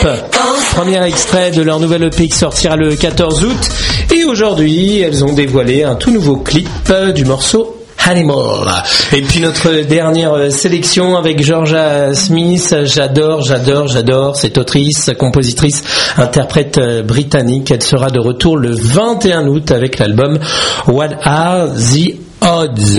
Premier extrait de leur nouvelle EP qui sortira le 14 août. Et aujourd'hui, elles ont dévoilé un tout nouveau clip du morceau Animal. Et puis notre dernière sélection avec Georgia Smith. J'adore cette autrice, compositrice, interprète britannique. Elle sera de retour le 21 août avec l'album What Are the Odds.